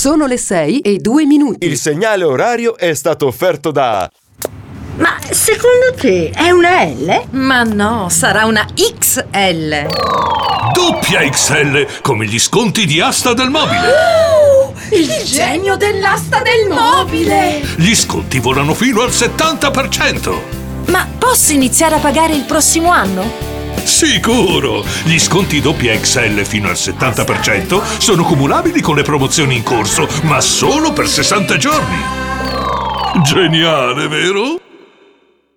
Sono le 6:02. Il segnale orario è stato offerto da... Ma secondo te è una L? Ma no, sarà una XL. Doppia XL, come gli sconti di Asta del Mobile. Il genio dell'asta del mobile! Gli sconti volano fino al 70%. Ma posso iniziare a pagare il prossimo anno? Sicuro! Gli sconti doppia XL fino al 70% sono cumulabili con le promozioni in corso, ma solo per 60 giorni. Geniale, vero?